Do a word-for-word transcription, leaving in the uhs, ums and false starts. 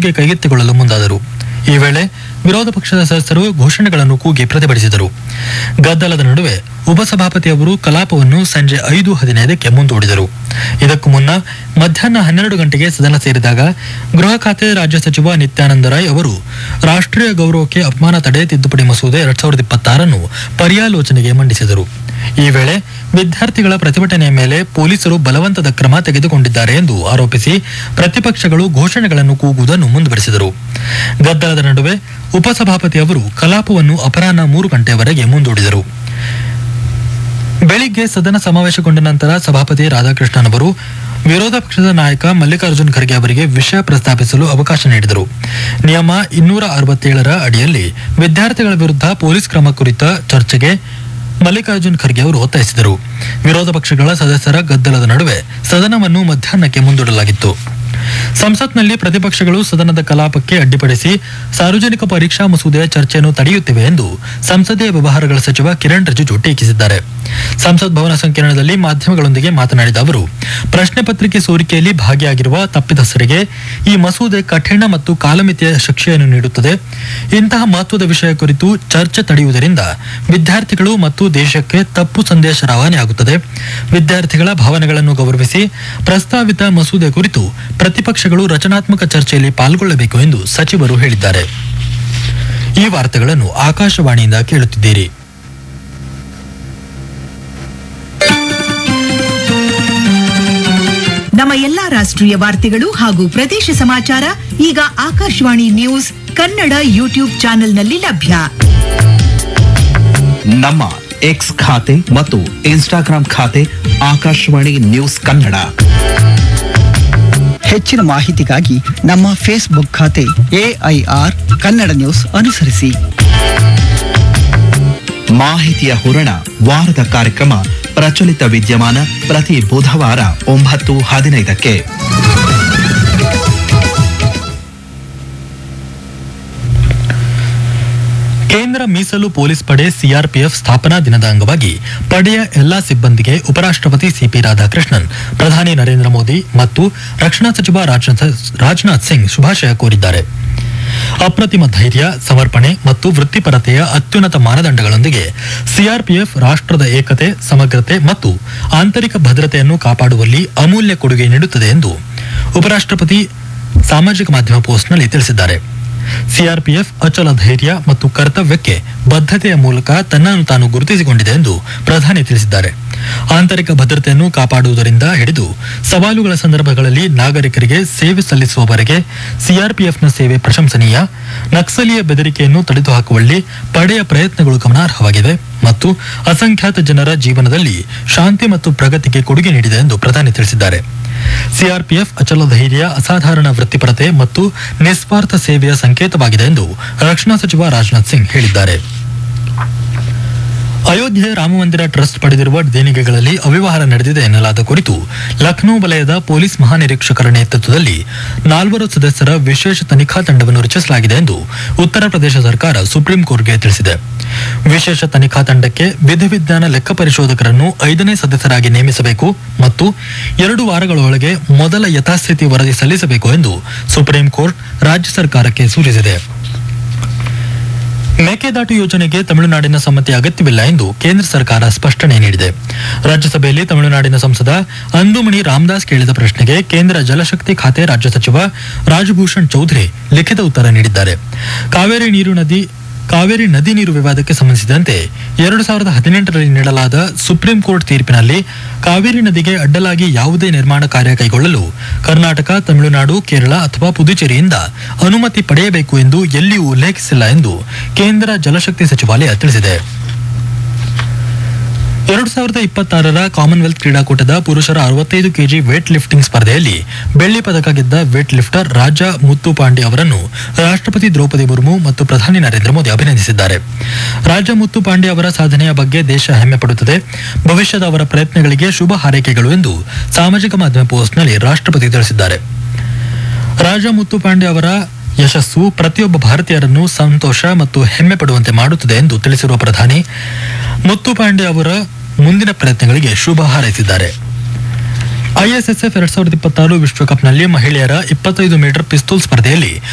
ಮಸೂದೆ ಕೈಗೆತ್ತಿಕೊಳ್ಳಲು ಮುಂದಾದರು. ಈ ವೇಳೆ ವಿರೋಧ ಪಕ್ಷದ ಸದಸ್ಯರು ಘೋಷಣೆಗಳನ್ನು ಕೂಗಿ ಪ್ರತಿಭಟಿಸಿದರು. ಗದ್ದಲದ ನಡುವೆ ಉಪಸಭಾಪತಿಯವರು ಕಲಾಪವನ್ನು ಸಂಜೆ ಐದು ಹದಿನೈದಕ್ಕೆ ಮುಂದೂಡಿದರು. ಇದಕ್ಕೂ ಮುನ್ನ ಮಧ್ಯಾಹ್ನ ಹನ್ನೆರಡು ಗಂಟೆಗೆ ಸದನ ಸೇರಿದಾಗ ಗೃಹ ಖಾತೆ ರಾಜ್ಯ ಸಚಿವ ನಿತ್ಯಾನಂದ ರಾಯ್ ಅವರು ರಾಷ್ಟ್ರೀಯ ಗೌರವಕ್ಕೆ ಅಪಮಾನ ತಡೆ ತಿದ್ದುಪಡಿ ಮಸೂದೆ ಎರಡ್ ಸಾವಿರದ ಇಪ್ಪತ್ತಾರನ್ನು ಪರ್ಯಾಲೋಚನೆಗೆ ಮಂಡಿಸಿದರು. ಈ ವೇಳೆ ವಿದ್ಯಾರ್ಥಿಗಳ ಪ್ರತಿಭಟನೆಯ ಮೇಲೆ ಪೊಲೀಸರು ಬಲವಂತದ ಕ್ರಮ ತೆಗೆದುಕೊಂಡಿದ್ದಾರೆ ಎಂದು ಆರೋಪಿಸಿ ಪ್ರತಿಪಕ್ಷಗಳು ಘೋಷಣೆಗಳನ್ನು ಕೂಗುವುದನ್ನು ಮುಂದುವರೆಸಿದರು. ಗದ್ದಲದ ನಡುವೆ ಉಪಸಭಾಪತಿಯವರು ಕಲಾಪವನ್ನು ಅಪರಾಹ್ನ ಮೂರು ಗಂಟೆಯವರೆಗೆ ಮುಂದೂಡಿದರು. ಬೆಳಿಗ್ಗೆ ಸದನ ಸಮಾವೇಶಗೊಂಡ ನಂತರ ಸಭಾಪತಿ ರಾಧಾಕೃಷ್ಣನ್ ಅವರು ವಿರೋಧ ಪಕ್ಷದ ನಾಯಕ ಮಲ್ಲಿಕಾರ್ಜುನ್ ಖರ್ಗೆ ಅವರಿಗೆ ವಿಷಯ ಪ್ರಸ್ತಾಪಿಸಲು ಅವಕಾಶ ನೀಡಿದರು. ನಿಯಮ ಇನ್ನೂರ ಅರವತ್ತೇಳರ ಅಡಿಯಲ್ಲಿ ವಿದ್ಯಾರ್ಥಿಗಳ ವಿರುದ್ಧ ಪೊಲೀಸ್ ಕ್ರಮ ಕುರಿತ ಚರ್ಚೆಗೆ ಮಲ್ಲಿಕಾರ್ಜುನ್ ಖರ್ಗೆ ಅವರು ಒತ್ತಾಯಿಸಿದರು. ವಿರೋಧ ಪಕ್ಷಗಳ ಸದಸ್ಯರ ಗದ್ದಲದ ನಡುವೆ ಸದನವನ್ನು ಮಧ್ಯಾಹ್ನಕ್ಕೆ ಮುಂದೂಡಲಾಗಿತ್ತು. ಸಂಸತ್ನಲ್ಲಿ ಪ್ರತಿಪಕ್ಷಗಳು ಸದನದ ಕಲಾಪಕ್ಕೆ ಅಡ್ಡಿಪಡಿಸಿ ಸಾರ್ವಜನಿಕ ಪರೀಕ್ಷಾ ಮಸೂದೆಯ ಚರ್ಚೆಯನ್ನು ತಡೆಯುತ್ತಿವೆ ಎಂದು ಸಂಸದೀಯ ವ್ಯವಹಾರಗಳ ಸಚಿವ ಕಿರಣ್ ರಿಜಿಜು ಟೀಕಿಸಿದ್ದಾರೆ. ಸಂಸತ್ ಭವನ ಸಂಕೀರ್ಣದಲ್ಲಿ ಮಾಧ್ಯಮಗಳೊಂದಿಗೆ ಮಾತನಾಡಿದ ಅವರು, ಪ್ರಶ್ನೆ ಪತ್ರಿಕೆ ಸೋರಿಕೆಯಲ್ಲಿ ಭಾಗಿಯಾಗಿರುವ ತಪ್ಪಿತಸ್ಥರಿಗೆ ಈ ಮಸೂದೆ ಕಠಿಣ ಮತ್ತು ಕಾಲಮಿತಿಯ ಶಿಕ್ಷೆಯನ್ನು ನೀಡುತ್ತದೆ. ಇಂತಹ ಮಹತ್ವದ ವಿಷಯ ಕುರಿತು ಚರ್ಚೆ ತಡೆಯುವುದರಿಂದ ವಿದ್ಯಾರ್ಥಿಗಳು ಮತ್ತು ದೇಶಕ್ಕೆ ತಪ್ಪು ಸಂದೇಶ ರವಾನೆಯಾಗುತ್ತದೆ. ವಿದ್ಯಾರ್ಥಿಗಳ ಭಾವನೆಗಳನ್ನು ಗೌರವಿಸಿ ಪ್ರಸ್ತಾವಿತ ಮಸೂದೆ ಕುರಿತು ಪ್ರತಿಪಕ್ಷಗಳು ರಚನಾತ್ಮಕ ಚರ್ಚೆಯಲ್ಲಿ ಪಾಲ್ಗೊಳ್ಳಬೇಕು ಎಂದು ಸಚಿವರು ಹೇಳಿದ್ದಾರೆ. ಈ ವಾರ್ತೆಗಳನ್ನು ಆಕಾಶವಾಣಿಯಿಂದ ಕೇಳುತ್ತಿದ್ದೀರಿ. ನಮ್ಮ ಎಲ್ಲಾ ರಾಷ್ಟ್ರೀಯ ವಾರ್ತೆಗಳು ಹಾಗೂ ಪ್ರದೇಶ ಸಮಾಚಾರ ಈಗ ಆಕಾಶವಾಣಿ ನ್ಯೂಸ್ ಕನ್ನಡ ಯೂಟ್ಯೂಬ್ ಚಾನೆಲ್ನಲ್ಲಿ ಲಭ್ಯ. ನಮ್ಮ ಎಕ್ಸ್ ಖಾತೆ ಮತ್ತು ಇನ್ಸ್ಟಾಗ್ರಾಂ ಖಾತೆ ಆಕಾಶವಾಣಿ ನ್ಯೂಸ್ ಕನ್ನಡ. ಹೆಚ್ಚಿನ ಮಾಹಿತಿಗಾಗಿ ನಮ್ಮ ಫೇಸ್ಬುಕ್ ಖಾತೆ ಎಐಆರ್ ಕನ್ನಡ ನ್ಯೂಸ್ ಅನುಸರಿಸಿ. ಮಾಹಿತಿಯ ಹೂರಣ ವಾರದ ಕಾರ್ಯಕ್ರಮ ಪ್ರಚಲಿತ ವಿದ್ಯಮಾನ ಪ್ರತಿ ಬುಧವಾರ ಒಂಬತ್ತು ಹದಿನೈದಕ್ಕೆ. ಕೇಂದ್ರ ಮೀಸಲು ಪೊಲೀಸ್ ಪಡೆ ಸಿಆರ್ಪಿಎಫ್ ಸ್ಥಾಪನಾ ದಿನದ ಅಂಗವಾಗಿ ಪಡೆಯ ಎಲ್ಲಾ ಸಿಬ್ಬಂದಿಗೆ ಉಪರಾಷ್ಟ್ರಪತಿ ಸಿಪಿ ರಾಧಾಕೃಷ್ಣನ್, ಪ್ರಧಾನಿ ನರೇಂದ್ರ ಮೋದಿ ಮತ್ತು ರಕ್ಷಣಾ ಸಚಿವ ರಾಜನಾಥ್ ಸಿಂಗ್ ಶುಭಾಶಯ ಕೋರಿದ್ದಾರೆ. ಅಪ್ರತಿಮ ಧೈರ್ಯ, ಸಮರ್ಪಣೆ ಮತ್ತು ವೃತ್ತಿಪರತೆಯ ಅತ್ಯುನ್ನತ ಮಾನದಂಡಗಳೊಂದಿಗೆ ಸಿಆರ್ಪಿಎಫ್ ರಾಷ್ಟ್ರದ ಏಕತೆ, ಸಮಗ್ರತೆ ಮತ್ತು ಆಂತರಿಕ ಭದ್ರತೆಯನ್ನು ಕಾಪಾಡುವಲ್ಲಿ ಅಮೂಲ್ಯ ಕೊಡುಗೆ ನೀಡುತ್ತದೆ ಎಂದು ಉಪರಾಷ್ಟ್ರಪತಿ ಸಾಮಾಜಿಕ ಮಾಧ್ಯಮ ಪೋಸ್ಟ್ನಲ್ಲಿ ತಿಳಿಸಿದ್ದಾರೆ. ಸಿಆರ್ಪಿಎಫ್ ಅಚಲ ಧೈರ್ಯ ಮತ್ತು ಕರ್ತವ್ಯಕ್ಕೆ ಬದ್ಧತೆಯ ಮೂಲಕ ತನ್ನನ್ನು ತಾನು ಗುರುತಿಸಿಕೊಂಡಿದೆ ಎಂದು ಪ್ರಧಾನಿ ತಿಳಿಸಿದ್ದಾರೆ. ಆಂತರಿಕ ಭದ್ರತೆಯನ್ನು ಕಾಪಾಡುವುದರಿಂದ ಹಿಡಿದು ಸವಾಲುಗಳ ಸಂದರ್ಭಗಳಲ್ಲಿ ನಾಗರಿಕರಿಗೆ ಸೇವೆ ಸಲ್ಲಿಸುವವರೆಗೆ ಸಿಆರ್ಪಿಎಫ್ನ ಸೇವೆ ಪ್ರಶಂಸನೀಯ. ನಕ್ಸಲೀಯ ಬೆದರಿಕೆಯನ್ನು ತಡೆದುಹಾಕುವಲ್ಲಿ ಪಡೆಯ ಪ್ರಯತ್ನಗಳು ಗಮನಾರ್ಹವಾಗಿವೆ ಮತ್ತು ಅಸಂಖ್ಯಾತ ಜನರ ಜೀವನದಲ್ಲಿ ಶಾಂತಿ ಮತ್ತು ಪ್ರಗತಿಗೆ ಕೊಡುಗೆ ನೀಡಿದೆ ಎಂದು ಪ್ರಧಾನಿ ತಿಳಿಸಿದ್ದಾರೆ. ಸಿಆರ್ಪಿಎಫ್ ಅಚಲ ಧೈರ್ಯ, ಅಸಾಧಾರಣ ವೃತ್ತಿಪರತೆ ಮತ್ತು ನಿಸ್ವಾರ್ಥ ಸೇವೆಯ ಸಂಕೇತವಾಗಿದೆ ಎಂದು ರಕ್ಷಣಾ ಸಚಿವ ರಾಜನಾಥ್ ಸಿಂಗ್ ಹೇಳಿದ್ದಾರೆ. ಅಯೋಧ್ಯೆ ರಾಮಮಂದಿರ ಟ್ರಸ್ಟ್ ಪಡೆದಿರುವ ದೇಣಿಗೆಗಳಲ್ಲಿ ಅವ್ಯವಹಾರ ನಡೆದಿದೆ ಎನ್ನಲಾದ ಕುರಿತು ಲಖನೌ ವಲಯದ ಪೊಲೀಸ್ ಮಹಾನಿರೀಕ್ಷಕರ ನೇತೃತ್ವದಲ್ಲಿ ನಾಲ್ವರು ಸದಸ್ಯರ ವಿಶೇಷ ತನಿಖಾ ತಂಡವನ್ನು ರಚಿಸಲಾಗಿದೆ ಎಂದು ಉತ್ತರ ಪ್ರದೇಶ ಸರ್ಕಾರ ಸುಪ್ರೀಂ ಕೋರ್ಟ್ಗೆ ತಿಳಿಸಿದೆ. ವಿಶೇಷ ತನಿಖಾ ತಂಡಕ್ಕೆ ವಿಧಿವಿಜ್ಞಾನ ಲೆಕ್ಕ ಪರಿಶೋಧಕರನ್ನು ಐದನೇ ಸದಸ್ಯರಾಗಿ ನೇಮಿಸಬೇಕು ಮತ್ತು ಎರಡು ವಾರಗಳೊಳಗೆ ಮೊದಲ ಯಥಾಸ್ಥಿತಿ ವರದಿ ಸಲ್ಲಿಸಬೇಕು ಎಂದು ಸುಪ್ರೀಂ ಕೋರ್ಟ್ ರಾಜ್ಯ ಸರ್ಕಾರಕ್ಕೆ ಸೂಚಿಸಿದೆ. ಮೇಕೆದಾಟು ಯೋಜನೆಗೆ ತಮಿಳುನಾಡಿನ ಸಮ್ಮತಿ ಅಗತ್ಯವಿಲ್ಲ ಎಂದು ಕೇಂದ್ರ ಸರ್ಕಾರ ಸ್ಪಷ್ಟನೆ ನೀಡಿದೆ. ರಾಜ್ಯಸಭೆಯಲ್ಲಿ ತಮಿಳುನಾಡಿನ ಸಂಸದ ಅಂದುಮಣಿ ರಾಮದಾಸ್ ಕೇಳಿದ ಪ್ರಶ್ನೆಗೆ ಕೇಂದ್ರ ಜಲಶಕ್ತಿ ಖಾತೆ ರಾಜ್ಯ ಸಚಿವ ರಾಜಭೂಷಣ್ ಚೌಧರಿ ಲಿಖಿತ ಉತ್ತರ ನೀಡಿದ್ದಾರೆ. ಕಾವೇರಿ ನೀರು ನದಿ ಕಾವೇರಿ ನದಿ ನೀರು ವಿವಾದಕ್ಕೆ ಸಂಬಂಧಿಸಿದಂತೆ ಎರಡು ಸಾವಿರದ ಹದಿನೆಂಟರಲ್ಲಿ ನೀಡಲಾದ ಸುಪ್ರೀಂ ಕೋರ್ಟ್ ತೀರ್ಪಿನಲ್ಲಿ ಕಾವೇರಿ ನದಿಗೆ ಅಡ್ಡಲಾಗಿ ಯಾವುದೇ ನಿರ್ಮಾಣ ಕಾರ್ಯ ಕೈಗೊಳ್ಳಲು ಕರ್ನಾಟಕ, ತಮಿಳುನಾಡು, ಕೇರಳ ಅಥವಾ ಪುದುಚೇರಿಯಿಂದ ಅನುಮತಿ ಪಡೆಯಬೇಕು ಎಂದು ಎಲ್ಲಿಯೂ ಉಲ್ಲೇಖಿಸಿಲ್ಲ ಎಂದು ಕೇಂದ್ರ ಜಲಶಕ್ತಿ ಸಚಿವಾಲಯ ತಿಳಿಸಿದೆ. ಎರಡು ಸಾವಿರದ ಇಪ್ಪತ್ತಾರರ ಕಾಮನ್ವೆಲ್ತ್ ಕ್ರೀಡಾಕೂಟದ ಪುರುಷರ ಅರವತ್ತೈದು ಕೆಜಿ ವೇಟ್ ಲಿಫ್ಟಿಂಗ್ ಸ್ಪರ್ಧೆಯಲ್ಲಿ ಬೆಳ್ಳಿ ಪದಕ ಗೆದ್ದ ವೇಟ್ ಲಿಫ್ಟರ್ ರಾಜ ಮುತ್ತುಪಾಂಡೆ ಅವರನ್ನು ರಾಷ್ಟ್ರಪತಿ ದ್ರೌಪದಿ ಮುರ್ಮು ಮತ್ತು ಪ್ರಧಾನಿ ನರೇಂದ್ರ ಮೋದಿ ಅಭಿನಂದಿಸಿದ್ದಾರೆ. ರಾಜ ಮುತ್ತುಪಾಂಡೆ ಅವರ ಸಾಧನೆಯ ಬಗ್ಗೆ ದೇಶ ಹೆಮ್ಮೆ ಪಡುತ್ತದೆ. ಭವಿಷ್ಯದ ಅವರ ಪ್ರಯತ್ನಗಳಿಗೆ ಶುಭ ಹಾರೈಕೆಗಳು ಎಂದು ಸಾಮಾಜಿಕ ಮಾಧ್ಯಮ ಪೋಸ್ಟ್ನಲ್ಲಿ ರಾಷ್ಟ್ರಪತಿ ತಿಳಿಸಿದ್ದಾರೆ. ರಾಜ ಮುತ್ತುಪಾಂಡೆ ಅವರ ಯಶಸ್ಸು ಪ್ರತಿಯೊಬ್ಬ ಭಾರತೀಯರನ್ನು ಸಂತೋಷ ಮತ್ತು ಹೆಮ್ಮೆ ಪಡುವಂತೆ ಮಾಡುತ್ತದೆ ಎಂದು ತಿಳಿಸಿರುವ ಪ್ರಧಾನಿ ಮುತ್ತುಪಾಂಡೆ ಅವರ ಮುಂದಿನ ಪ್ರಯತ್ನಗಳಿಗೆ ಶುಭ ಹಾರೈಸಿದ್ದಾರೆ. ಐಎಸ್ಎಸ್ಎಫ್ ಎರಡ್ ಸಾವಿರದ ಇಪ್ಪತ್ತಾರು ವಿಶ್ವಕಪ್ನಲ್ಲಿ ಮಹಿಳೆಯರ ಇಪ್ಪತ್ತೈದು ಮೀಟರ್ ಪಿಸ್ತೂಲ್ ಸ್ಪರ್ಧೆಯಲ್ಲಿ